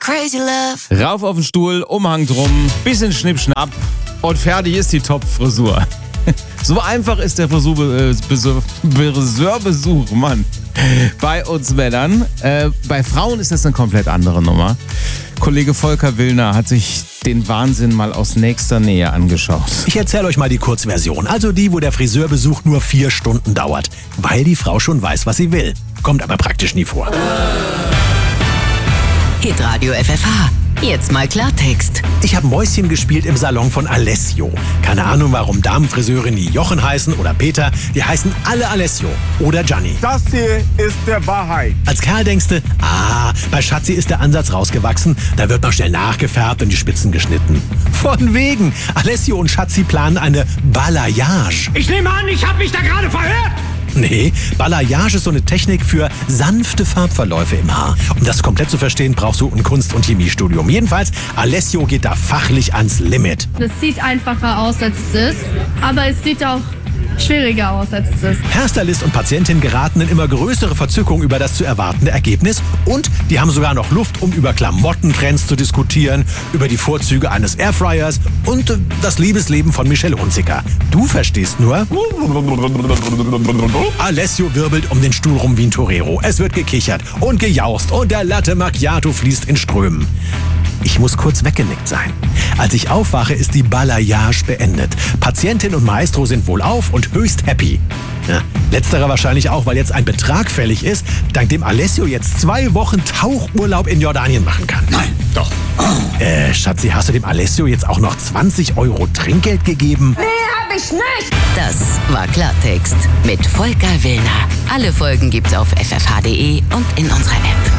crazy love. Rauf auf den Stuhl, Umhang drum, bisschen Schnippschnapp und fertig ist die Top-Frisur. So einfach ist der Friseurbesuch, Mann. Bei uns Männern. Bei Frauen ist das eine komplett andere Nummer. Kollege Volker Willner hat sich den Wahnsinn mal aus nächster Nähe angeschaut. Ich erzähle euch mal die Kurzversion, also die, wo der Friseurbesuch nur 4 Stunden dauert, weil die Frau schon weiß, was sie will. Kommt aber praktisch nie vor. Hitradio FFH. Jetzt mal Klartext. Ich habe Mäuschen gespielt im Salon von Alessio. Keine Ahnung, warum Damenfriseure nie Jochen heißen oder Peter. Die heißen alle Alessio oder Gianni. Das hier ist der Wahrheit. Als Kerl denkst du, bei Schatzi ist der Ansatz rausgewachsen. Da wird noch schnell nachgefärbt und die Spitzen geschnitten. Von wegen. Alessio und Schatzi planen eine Balayage. Ich nehme an, ich habe mich da gerade verhört. Nee, Balayage ist so eine Technik für sanfte Farbverläufe im Haar. Um das komplett zu verstehen, brauchst du ein Kunst- und Chemiestudium. Jedenfalls, Alessio geht da fachlich ans Limit. Das sieht einfacher aus, als es ist, aber es sieht auch schwieriger aus, als es ist. Hairstylist und Patientin geraten in immer größere Verzückung über das zu erwartende Ergebnis und die haben sogar noch Luft, um über Klamottentrends zu diskutieren, über die Vorzüge eines Airfryers und das Liebesleben von Michelle Hunziker. Du verstehst nur... Alessio wirbelt um den Stuhl rum wie ein Torero. Es wird gekichert und gejaust und der Latte Macchiato fließt in Strömen. Ich muss kurz weggenickt sein. Als ich aufwache, ist die Balayage beendet. Patientin und Maestro sind wohlauf und höchst happy. Ja, letzterer wahrscheinlich auch, weil jetzt ein Betrag fällig ist, dank dem Alessio jetzt 2 Wochen Tauchurlaub in Jordanien machen kann. Nein, doch. Schatzi, hast du dem Alessio jetzt auch noch 20 € Trinkgeld gegeben? Nee, hab ich nicht. Das war Klartext mit Volker Willner. Alle Folgen gibt's auf ffh.de und in unserer App.